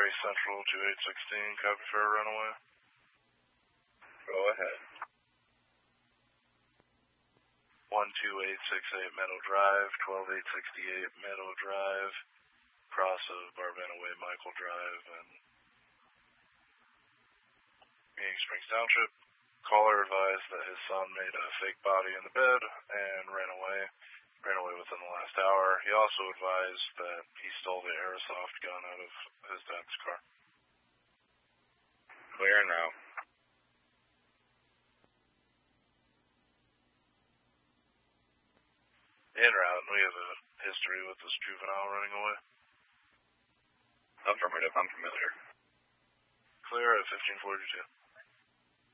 Gary Central 2816, copy for a runaway. Go ahead. 12868 Meadow Drive, 12868 Meadow Drive, cross of Barbana Way, Michael Drive, and Phoenix Springs Township. Caller advised that his son made a fake body in the bed and ran away within the last hour. He also advised that he stole the airsoft gun out of his dad's car. Clear now. En route, we have a history with this juvenile running away. Affirmative, I'm familiar. Clear at 1542.